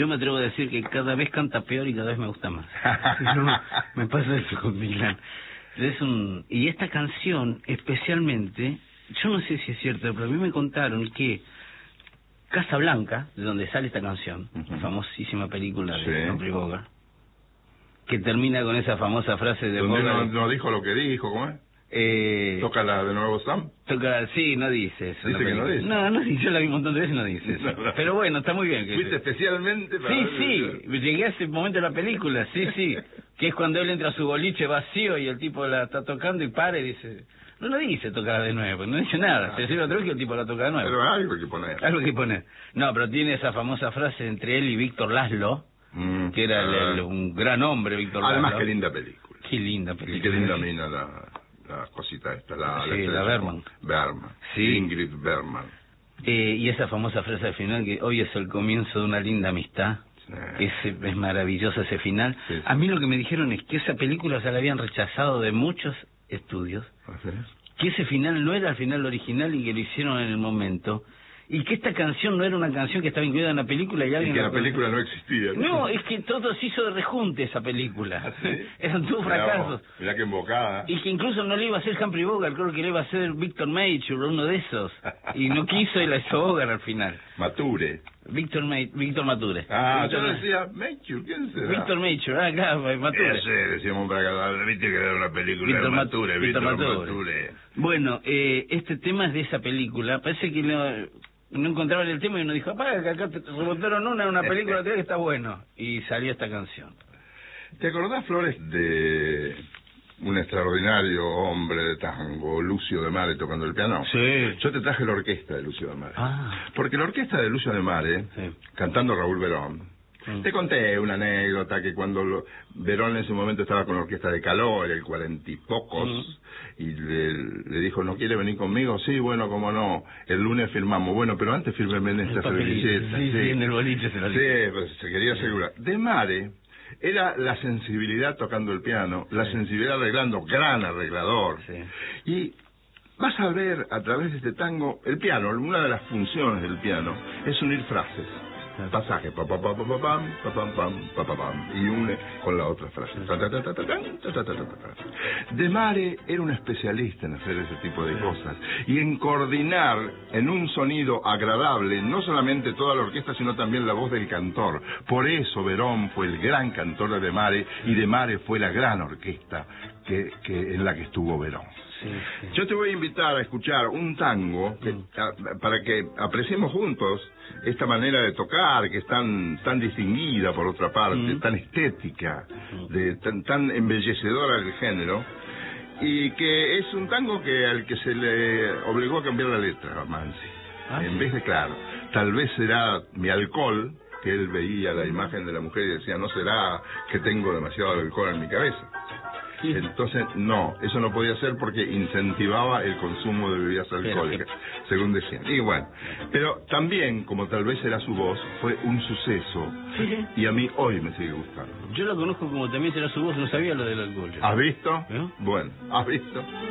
Yo me atrevo a decir que cada vez canta peor y cada vez me gusta más. No, me pasa eso con Milán. Y esta canción, especialmente, yo no sé si es cierto, pero a mí me contaron que Casablanca, de donde sale esta canción, famosísima película de Humphrey Bogart, que termina con esa famosa frase de Bogart, no dijo lo que dijo, ¿cómo es? ¿Tócala de nuevo, Sam? Tócala, sí, no dice eso. ¿Dice que no dice? No, yo la vi un montón de veces y no dice eso. No. Pero bueno, está muy bien. ¿Fuiste especialmente para llegué a ese momento de la película, sí. Que es cuando él entra a su boliche vacío y el tipo la está tocando y para y dice... No dice tocar de nuevo, no dice nada. Se sirve otra vez que el tipo la toca de nuevo. Pero algo que poner. Algo que poner. No, pero tiene esa famosa frase entre él y Víctor Laszlo, que era un gran hombre, Víctor Laszlo. Además, qué linda película. Qué linda película. Y qué linda mina la cosita esta, la Bergman. Sí. Ingrid Bergman. Y esa famosa frase al final, que hoy es el comienzo de una linda amistad. Que es maravilloso ese final. Sí. A mí lo que me dijeron es que esa película se la habían rechazado de muchos estudios, que ese final no era el final original y que lo hicieron en el momento, y que esta canción no era una canción que estaba incluida en la película y alguien... Y que la película no existía. No, es que todo se hizo de rejunte esa película. Eran todos fracasos. Mirá que embocada. Y que incluso no le iba a hacer Humphrey Bogart, creo que le iba a hacer Victor Mature, uno de esos. Y no quiso y la hizo Bogart al final. Mature. Víctor Mature. Yo decía Mature, ¿quién será? Víctor Mature, claro, Mature. Sí, decíamos para acá, viste que era una película de Mature, Víctor Mature. Bueno, este tema es de esa película, parece que no encontraban el tema y uno dijo, apaga que acá te rebotaron una película que está bueno. Y salió esta canción. ¿Te acordás, Flores, de un extraordinario hombre de tango, Lucio de Mare, tocando el piano? Sí. Yo te traje la orquesta de Lucio de Mare. Porque la orquesta de Lucio de Mare, cantando Raúl Verón, te conté una anécdota que cuando Verón en ese momento estaba con la orquesta de Caló, en el 40 y pocos, y le dijo, ¿no quiere venir conmigo? Sí, bueno, cómo no, el lunes firmamos. Bueno, pero antes fírmeme en esta servilleta. Sí, en el boliche se lo dijo. Sí, pues se quería asegurar. De Mare era la sensibilidad tocando el piano, la sensibilidad arreglando, gran arreglador. Y vas a ver a través de este tango, el piano, una de las funciones del piano es unir frases. Pasaje, pa pa pa pa pa pam, pa pam pam, pa pa pam, y une con la otra frase. De Mare era un especialista en hacer ese tipo de cosas y en coordinar en un sonido agradable no solamente toda la orquesta sino también la voz del cantor. Por eso Verón fue el gran cantor de Mare y de Mare fue la gran orquesta en la que estuvo Verón. Yo te voy a invitar a escuchar un tango para que apreciemos juntos esta manera de tocar que es tan distinguida por otra parte, tan estética, tan embellecedora del género, y que es un tango al que se le obligó a cambiar la letra a Mansi. En vez de, claro, tal vez será mi alcohol, que él veía la imagen de la mujer y decía, no será que tengo demasiado alcohol en mi cabeza. Entonces, no, eso no podía ser porque incentivaba el consumo de bebidas alcohólicas, según decían. Y bueno, pero también, como tal vez era su voz, fue un suceso. Y a mí hoy me sigue gustando. Yo lo conozco como también será su voz, no sabía lo del alcohol. ¿Has visto? Bueno, ¿has visto?